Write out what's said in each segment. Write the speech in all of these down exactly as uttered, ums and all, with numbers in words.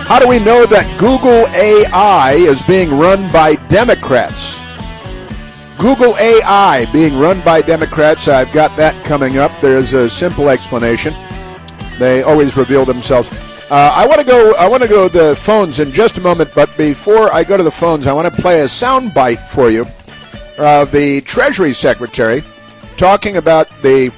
How do we know that Google A I is being run by Democrats? Google A I being run by Democrats, I've got that coming up. There's a simple explanation. They always reveal themselves. Uh, I want to go. I want to go to the phones in just a moment, but before I go to the phones, I want to play a sound bite for you of the Treasury Secretary talking about the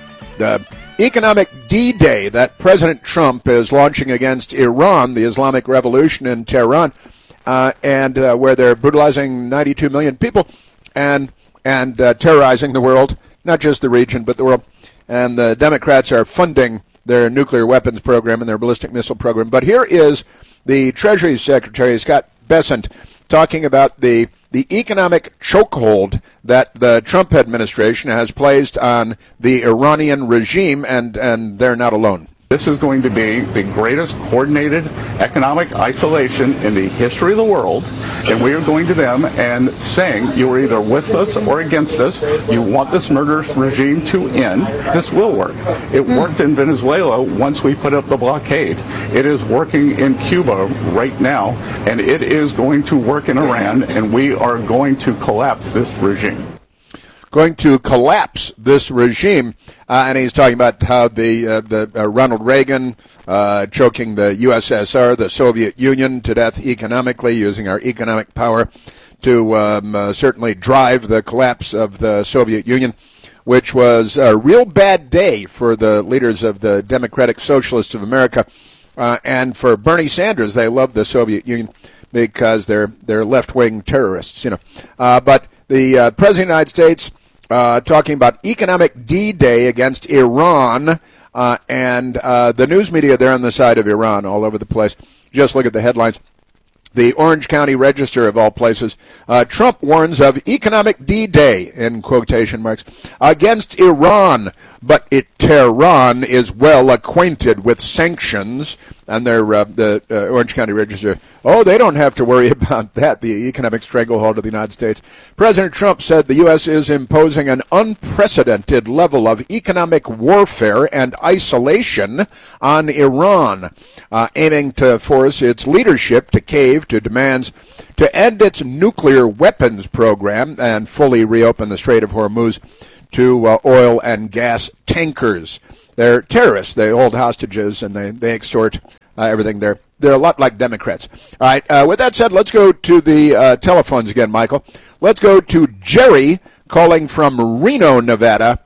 the economic D-Day that President Trump is launching against Iran, the Islamic Revolution in Tehran, uh, and uh, where they're brutalizing ninety-two million people and and uh, terrorizing the world, not just the region but the world. And the Democrats are funding their nuclear weapons program and their ballistic missile program. But here is the Treasury Secretary, Scott Bessent, talking about the the economic chokehold that the Trump administration has placed on the Iranian regime, and, and they're not alone. This is going to be the greatest coordinated economic isolation in the history of the world, and we are going to them and saying you are either with us or against us. You want this murderous regime to end. This will work. It mm. worked in Venezuela once we put up the blockade. It is working in Cuba right now, and it is going to work in Iran, and we are going to collapse this regime. Going to collapse this regime, uh, and he's talking about how the uh, the uh, Ronald Reagan uh, choking the U S S R, the Soviet Union, to death economically, using our economic power to um, uh, certainly drive the collapse of the Soviet Union, which was a real bad day for the leaders of the Democratic Socialists of America, uh, and for Bernie Sanders. They love the Soviet Union because they're they're left-wing terrorists, you know. Uh, but the uh, President of the United States uh, talking about economic D-Day against Iran, uh, and uh, the news media there on the side of Iran all over the place. Just look at the headlines. The Orange County Register, of all places, uh, Trump warns of economic D-Day, in quotation marks, against Iran, but it, Tehran is well acquainted with sanctions. And they're, uh, the uh, Orange County Register, oh, they don't have to worry about that, the economic stranglehold of the United States. President Trump said the U S is imposing an unprecedented level of economic warfare and isolation on Iran, uh, aiming to force its leadership to cave to demands to end its nuclear weapons program and fully reopen the Strait of Hormuz to uh, oil and gas tankers. They're terrorists. They hold hostages and they, they extort uh, everything. They're, they're a lot like Democrats. All right, uh, with that said, let's go to the uh, telephones again, Michael. Let's go to Jerry calling from Reno, Nevada.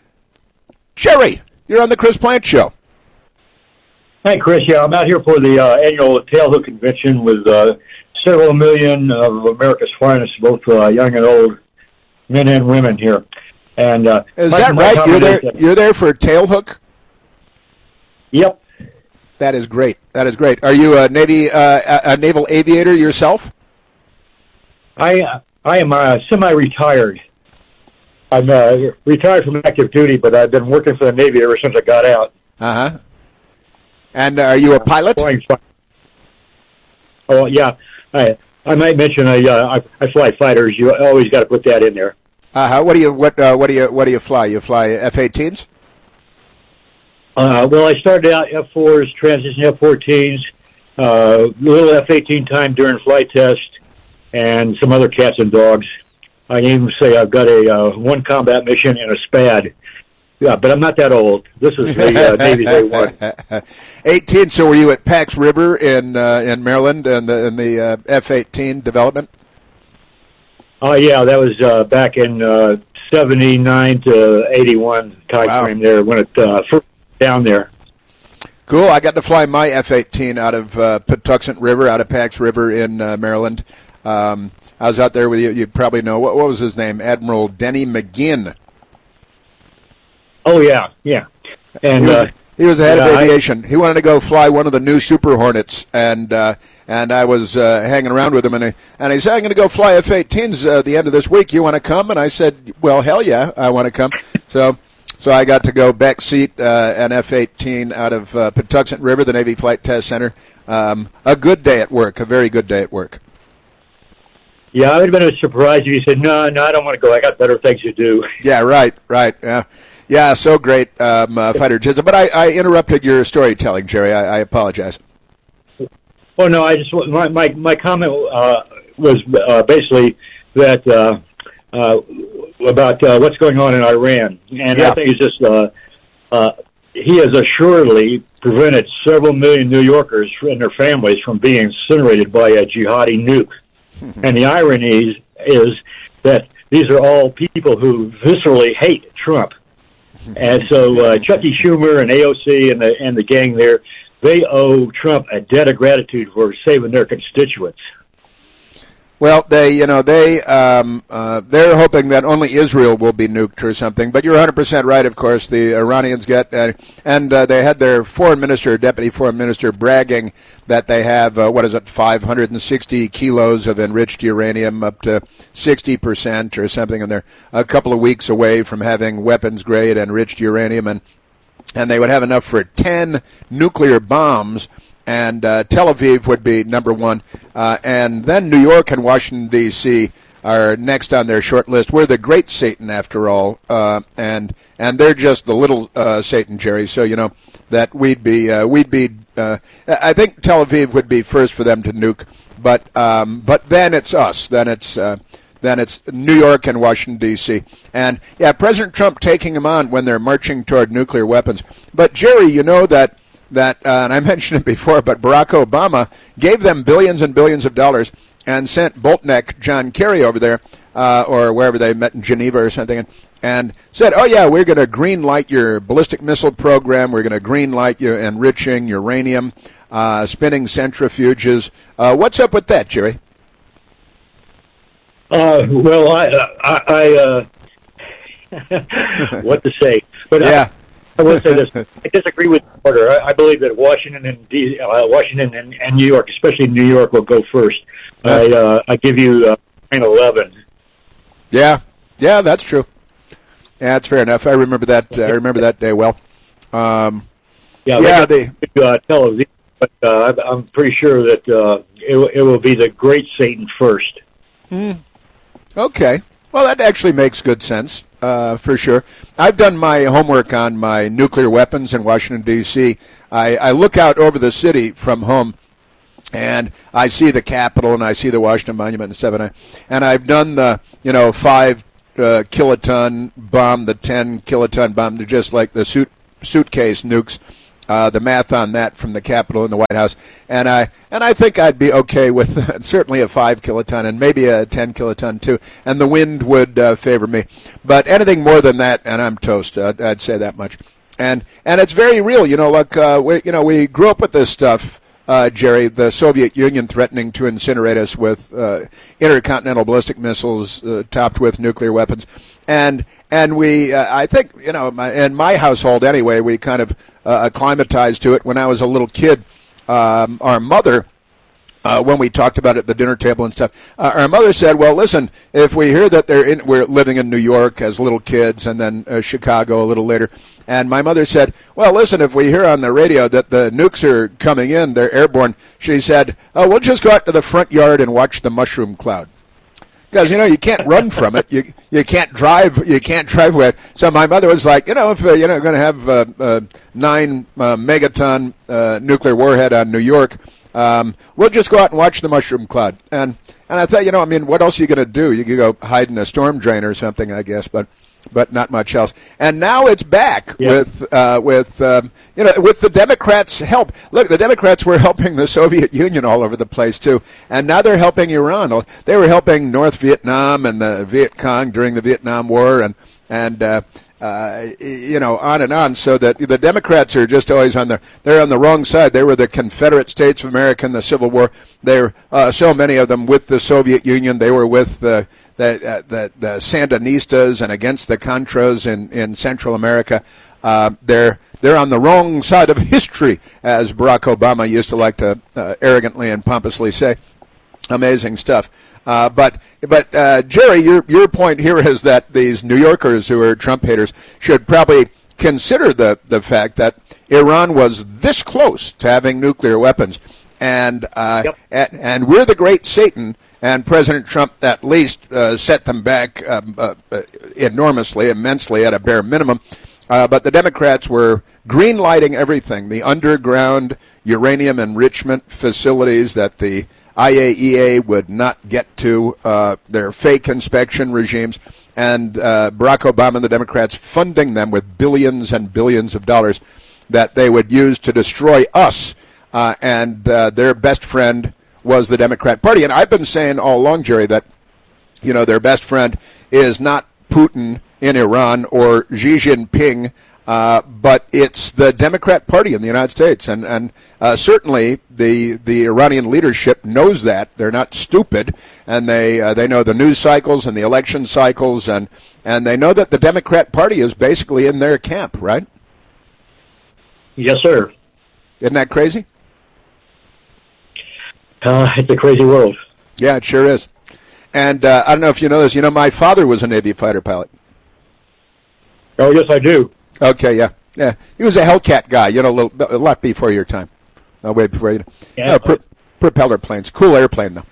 Jerry, you're on the Chris Plante Show. Hi, Chris. Yeah, I'm out here for the uh, annual Tailhook Convention with uh, several million of America's finest, both uh, young and old, men and women here. And uh, is that right? You're there. You're there for Tailhook. Yep. That is great. That is great. Are you a Navy, uh, a naval aviator yourself? I I am uh, semi-retired. I'm uh, retired from active duty, but I've been working for the Navy ever since I got out. Uh huh. And are you a pilot? Oh yeah. I I might mention I uh, I, I fly fighters. You always got to put that in there. Uh huh. What do you what uh, what do you what do you fly? You fly F eighteens? Uh, well, I started out F fours, transition F fourteens, uh, little F eighteen time during flight test, and some other cats and dogs. I can even say I've got a uh, one combat mission and a SPAD. Yeah, but I'm not that old. This is the uh, Navy's A one. eighteen. So were you at Pax River in uh, in Maryland and the in the uh, F eighteen development? Oh yeah, that was uh, back in uh, seventy-nine to eighty-one time wow. frame there when it uh, first down there. Cool. I got to fly my F eighteen out of uh, Patuxent River, out of Pax River in uh, Maryland. Um, I was out there with you. You probably know what, what was his name? Admiral Denny McGinn. Oh yeah, yeah. And he was, uh, he was the head yeah, of aviation. I, he wanted to go fly one of the new Super Hornets, and uh, and I was uh, hanging around with him, and he, and he said, "I'm going to go fly F eighteens uh, at the end of this week. You want to come?" And I said, "Well, hell yeah, I want to come." So. So I got to go back seat uh, an F eighteen out of uh, Patuxent River, the Navy Flight Test Center. Um, a good day at work, a very good day at work. Yeah, I would have been surprised if you said, no, no, I don't want to go. I got better things to do. Yeah, right, right. Yeah, yeah. So great, um, uh, fighter jets. But I, I interrupted your storytelling, Jerry. I, I apologize. Oh no, I just my my, my comment uh, was uh, basically that uh, uh, about uh, what's going on in Iran, and yeah. I think it's just uh, uh, he has assuredly prevented several million New Yorkers and their families from being incinerated by a jihadi nuke. Mm-hmm. And the irony is, is that these are all people who viscerally hate Trump. And so uh, Chucky Schumer and A O C and the and the gang there, they owe Trump a debt of gratitude for saving their constituents. Well, they, you know, they, um, uh, they're hoping that only Israel will be nuked or something. But you're one hundred percent right, of course. The Iranians get, uh, and uh, they had their foreign minister, deputy foreign minister, bragging that they have, uh, what is it, five hundred sixty kilos of enriched uranium, up to sixty percent or something, and they're a couple of weeks away from having weapons-grade enriched uranium, and and they would have enough for ten nuclear bombs. And uh, Tel Aviv would be number one. Uh, and then New York and Washington, D C are next on their short list. We're the great Satan, after all. Uh, and and they're just the little uh, Satan, Jerry. So, you know, that we'd be, uh, we'd be uh, I think Tel Aviv would be first for them to nuke. But um, but then it's us. Then it's uh, then it's New York and Washington, D C And, yeah, President Trump taking them on when they're marching toward nuclear weapons. But, Jerry, you know that that, uh, and I mentioned it before, but Barack Obama gave them billions and billions of dollars and sent Boltneck, John Kerry, over there, uh, or wherever they met in Geneva or something, and, and said, oh, yeah, we're going to green light your ballistic missile program. We're going to green light your enriching uranium, uh, spinning centrifuges. Uh, what's up with that, Jerry? Uh, well, I, I, I uh, what to say? But yeah. I, I will say this: I disagree with Porter. I, I believe that Washington and D, uh, Washington and, and New York, especially New York, will go first. Uh, I uh, I give you uh, nine eleven. Yeah, yeah, that's true. Yeah, that's fair enough. I remember that. Uh, I remember that day well. Um, yeah, yeah, they, they uh, Tel Aviv, but uh, I'm pretty sure that uh, it, it will be the great Satan first. Hmm. Okay. Well, that actually makes good sense, uh, for sure. I've done my homework on my nuclear weapons in Washington, D C I, I look out over the city from home, and I see the Capitol, and I see the Washington Monument and stuff, and, I, and I've done the, you know, five uh, kiloton bomb, the ten kiloton bomb, they're just like the suit, suitcase nukes. Uh, the math on that from the Capitol and the White House, and I and I think I'd be okay with certainly a five kiloton and maybe a ten kiloton too, and the wind would uh, favor me. But anything more than that, and I'm toast. I'd, I'd say that much. And and it's very real, you know. Look, uh, we you know we grew up with this stuff, uh, Jerry. The Soviet Union threatening to incinerate us with uh, intercontinental ballistic missiles uh, topped with nuclear weapons, and. And we, uh, I think, you know, my, in my household anyway, we kind of uh, acclimatized to it. When I was a little kid, um, our mother, uh, when we talked about it at the dinner table and stuff, uh, our mother said, well, listen, if we hear that they're in, we're living in New York as little kids and then uh, Chicago a little later, and my mother said, well, listen, if we hear on the radio that the nukes are coming in, they're airborne, she said, oh, we'll just go out to the front yard and watch the mushroom cloud. Because, you know, you can't run from it. You you can't drive. You can't drive with it. So my mother was like, you know, if uh, you're not going to have a uh, uh, nine uh, megaton uh, nuclear warhead on New York, um, we'll just go out and watch the mushroom cloud. And and I thought, you know, I mean, what else are you going to do? You could go hide in a storm drain or something, I guess, but but not much else. And now it's back yeah. with uh, with um, you know with the Democrats' help. Look, the Democrats were helping the Soviet Union all over the place too, and now they're helping Iran. They were helping North Vietnam and the Viet Cong during the Vietnam War, and and uh, uh, you know on and on. So that the Democrats are just always on the they're on the wrong side. They were the Confederate States of America in the Civil War. They're uh, so many of them with the Soviet Union. They were with the The, uh, the the Sandinistas and against the Contras in, in Central America. Uh, they're they're on the wrong side of history, as Barack Obama used to like to uh, arrogantly and pompously say. Amazing stuff. Uh, but but uh, Jerry, your your point here is that these New Yorkers who are Trump haters should probably consider the the fact that Iran was this close to having nuclear weapons, and uh, yep. and, and we're the great Satan. And President Trump at least uh, set them back um, uh, enormously, immensely, at a bare minimum. Uh, but the Democrats were green-lighting everything, the underground uranium enrichment facilities that the I A E A would not get to, uh, their fake inspection regimes, and uh, Barack Obama and the Democrats funding them with billions and billions of dollars that they would use to destroy us. Uh, and uh, their best friend was the Democrat Party. And I've been saying all along, Jerry, that, you know, their best friend is not Putin in Iran or Xi Jinping, uh, but it's the Democrat Party in the United States. And, and uh, certainly the the Iranian leadership knows that. They're not stupid, and they uh, they know the news cycles and the election cycles, and, and they know that the Democrat Party is basically in their camp, right? Yes, sir. Isn't that crazy? Uh, it's a crazy world. Yeah, it sure is. And uh, I don't know if you know this. You know, my father was a Navy fighter pilot. Oh, yes, I do. Okay, yeah. Yeah, he was a Hellcat guy, you know, a, little, a lot before your time. Uh, way before you. Yeah. Uh, pro- propeller planes. Cool airplane, though.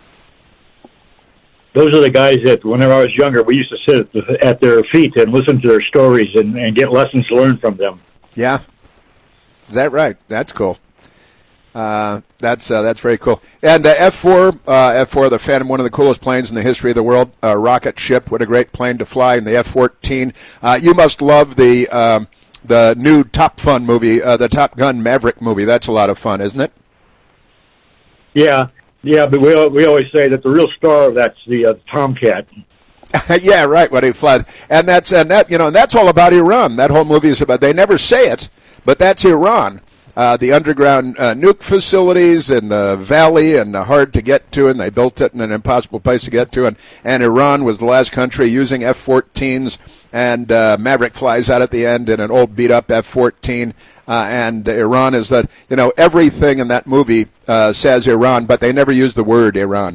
Those are the guys that, whenever I was younger, we used to sit at, the, at their feet and listen to their stories and, and get lessons learned from them. Yeah. Is that right? That's cool. Uh, that's uh, that's very cool. And uh, F four, uh, F four, the Phantom, one of the coolest planes in the history of the world. Uh, rocket ship, what a great plane to fly. And the F fourteen. Uh, you must love the um, the new Top Fun movie, uh, the Top Gun Maverick movie. That's a lot of fun, isn't it? Yeah, yeah, but we we always say that the real star of that's the uh, Tomcat. Yeah, right. When he flies, and that's and that you know, and that's all about Iran. That whole movie is about. They never say it, but that's Iran. Uh, the underground uh, nuke facilities in the valley and uh, hard to get to, and they built it in an impossible place to get to. And, and Iran was the last country using F fourteens, and uh, Maverick flies out at the end in an old beat-up F fourteen. Uh, and Iran is that, you know, everything in that movie uh, says Iran, but they never use the word Iran.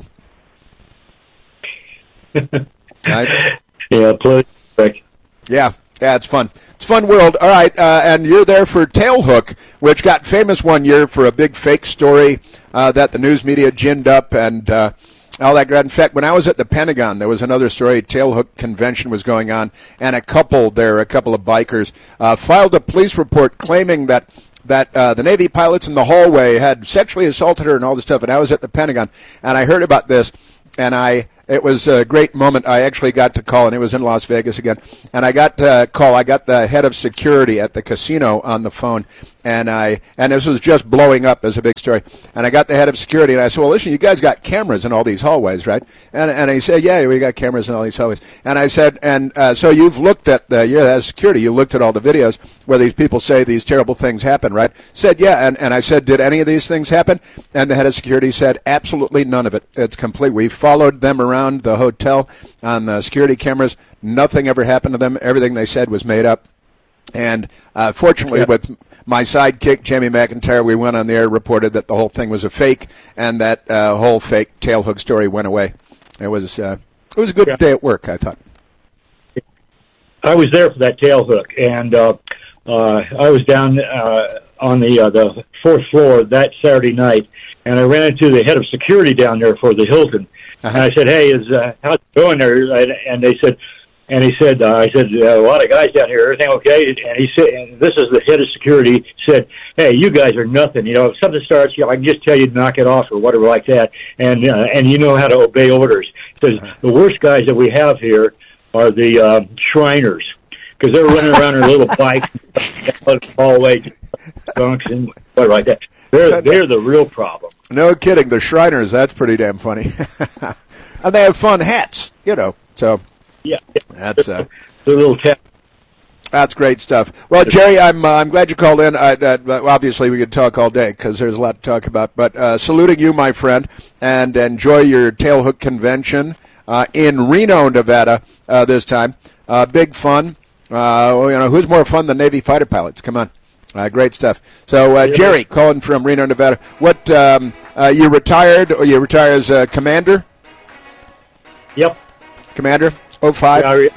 Right? Yeah, play. Yeah. Yeah, it's fun. It's a fun world. All right, uh, and you're there for Tailhook, which got famous one year for a big fake story uh, that the news media ginned up and uh, all that. In fact, when I was at the Pentagon, there was another story. Tailhook convention was going on, and a couple there, a couple of bikers, uh, filed a police report claiming that that uh, the Navy pilots in the hallway had sexually assaulted her and all this stuff. And I was at the Pentagon, and I heard about this, and I... It was a great moment. I actually got to call, and it was in Las Vegas again. And I got to call. I got the head of security at the casino on the phone, and I and this was just blowing up as a big story. And I got the head of security, and I said, "Well, listen, you guys got cameras in all these hallways, right?" And and he said, "Yeah, we got cameras in all these hallways." And I said, "And uh, so you've looked at the you're the head of security. You looked at all the videos where these people say these terrible things happen, right?" Said, "Yeah." And and I said, "Did any of these things happen?" And the head of security said, "Absolutely none of it. It's complete. We followed them around the hotel on the security cameras. Nothing ever happened to them. Everything they said was made up." And uh, fortunately, yeah. with my sidekick, Jamie McIntyre, we went on the air, reported that the whole thing was a fake, and that uh, whole fake Tailhook story went away. It was uh, it was a good yeah. day at work, I thought. I was there for that Tailhook, and uh, uh, I was down uh, on the uh, the fourth floor that Saturday night, and I ran into the head of security down there for the Hilton. Uh-huh. And I said, "Hey, is uh, how's it going there?" And they said, and he said, uh, "I said a lot of guys down here. Everything okay?" And he said, and "This is the head of security." Said, "Hey, you guys are nothing. You know, if something starts, you know, I can just tell you to knock it off or whatever like that. And uh, and you know how to obey orders." He says, "The worst guys that we have here are the uh, Shriners, because they're running around their little bikes, hallway, drunks and whatever like that. They're they're the real problem." No kidding. The Shriners, that's pretty damn funny. And they have fun hats, you know. So yeah, that's uh, the little tap. That's great stuff. Well, Jerry, I'm uh, I'm glad you called in. I, uh, obviously, we could talk all day because there's a lot to talk about. But uh, saluting you, my friend, and enjoy your Tailhook convention uh, in Reno, Nevada uh, this time. Uh, big fun. Uh, you know, who's more fun than Navy fighter pilots? Come on. Uh, great stuff. So, uh, Jerry, calling from Reno, Nevada. What, um, uh, you retired, or you retire as a commander? Yep. Commander, oh five? Yeah,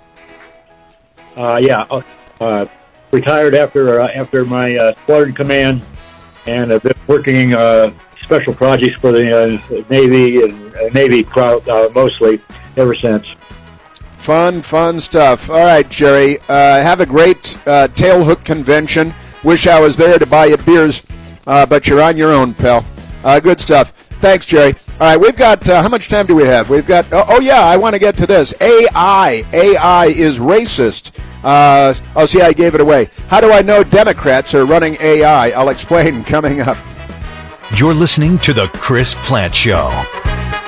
uh, yeah. Uh, retired after uh, after my uh, squadron command, and I've been working uh, special projects for the uh, Navy, and uh, Navy crowd, uh, mostly, ever since. Fun, fun stuff. All right, Jerry. Uh, have a great uh, Tailhook convention. Wish I was there to buy you beers, uh, but you're on your own, pal. Uh, good stuff. Thanks, Jerry. All right, we've got, uh, how much time do we have? We've got, oh, oh yeah, I want to get to this. A I. A I is racist. Uh, oh, see, I gave it away. How do I know Democrats are running A I? I'll explain coming up. You're listening to The Chris Plante Show.